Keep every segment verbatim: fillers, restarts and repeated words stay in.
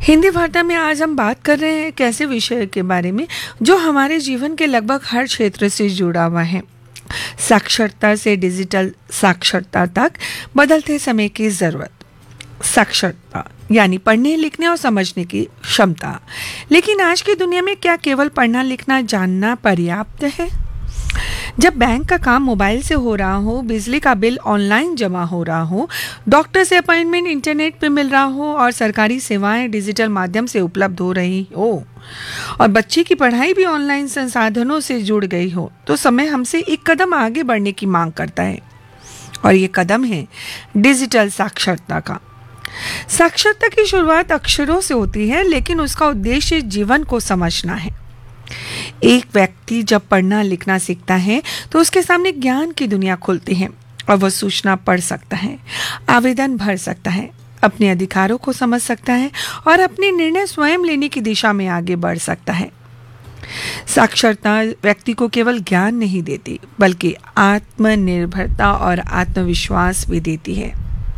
हिंदी वार्ता में आज हम बात कर रहे हैं एक ऐसे विषय के बारे में जो हमारे जीवन के लगभग हर क्षेत्र से जुड़ा हुआ है। साक्षरता से डिजिटल साक्षरता तक बदलते समय की ज़रूरत। साक्षरता यानी पढ़ने लिखने और समझने की क्षमता। लेकिन आज की दुनिया में क्या केवल पढ़ना लिखना जानना पर्याप्त है? जब बैंक का काम मोबाइल से हो रहा हो, बिजली का बिल ऑनलाइन जमा हो रहा हो, डॉक्टर से अपॉइंटमेंट इंटरनेट पे मिल रहा हो और सरकारी सेवाएं डिजिटल माध्यम से उपलब्ध हो रही हो और बच्चे की पढ़ाई भी ऑनलाइन संसाधनों से जुड़ गई हो, तो समय हमसे एक कदम आगे बढ़ने की मांग करता है और ये कदम है डिजिटल साक्षरता का। साक्षरता की शुरुआत अक्षरों से होती है, लेकिन उसका उद्देश्य जीवन को समझना है। एक व्यक्ति जब पढ़ना लिखना सीखता है तो उसके सामने ज्ञान की दुनिया खुलती है और वह सूचना पढ़ सकता है, आवेदन भर सकता है, अपने अधिकारों को समझ सकता है और अपने निर्णय स्वयं लेने की दिशा में आगे बढ़ सकता है। साक्षरता व्यक्ति को केवल ज्ञान नहीं देती, बल्कि आत्मनिर्भरता और आत्मविश्वास भी देती है।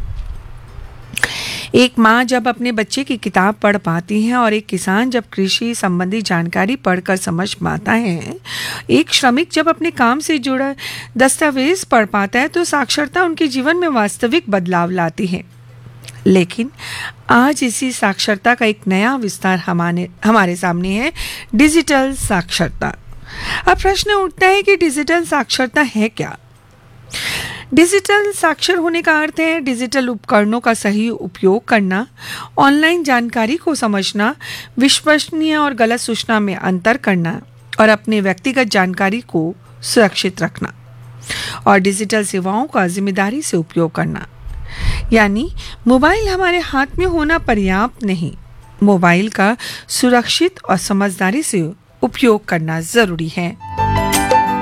एक माँ जब अपने बच्चे की किताब पढ़ पाती है और एक किसान जब कृषि संबंधी जानकारी पढ़कर समझ पाता है, एक श्रमिक जब अपने काम से जुड़ा दस्तावेज पढ़ पाता है, तो साक्षरता उनके जीवन में वास्तविक बदलाव लाती है। लेकिन आज इसी साक्षरता का एक नया विस्तार हमारे हमारे सामने है, डिजिटल साक्षरता। अब प्रश्न उठता है कि डिजिटल साक्षरता है क्या? डिजिटल साक्षर होने का अर्थ है डिजिटल उपकरणों का सही उपयोग करना, ऑनलाइन जानकारी को समझना, विश्वसनीय और गलत सूचना में अंतर करना और अपने व्यक्तिगत जानकारी को सुरक्षित रखना और डिजिटल सेवाओं का जिम्मेदारी से उपयोग करना। यानी मोबाइल हमारे हाथ में होना पर्याप्त नहीं, मोबाइल का सुरक्षित और समझदारी से उपयोग करना जरूरी है।